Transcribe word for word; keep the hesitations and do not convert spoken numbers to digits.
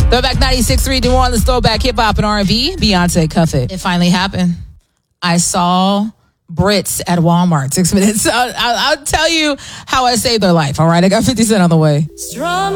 Throwback ninety-six point three New Orleans, throwback hip hop and R and B. Beyonce, Cuff It. It finally happened. I saw Brits at Walmart. Six minutes. I'll, I'll, I'll tell you how I saved their life. All right, I got fifty cent on the way. Strum